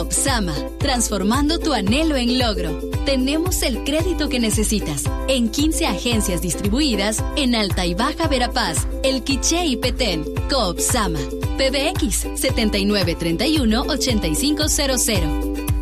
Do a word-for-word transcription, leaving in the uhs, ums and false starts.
Coopsama, transformando tu anhelo en logro. Tenemos el crédito que necesitas en quince agencias distribuidas en Alta y Baja Verapaz, El Quiché y Petén. Coopsama. P B X setenta y nueve treinta y uno ochenta y cinco cero cero.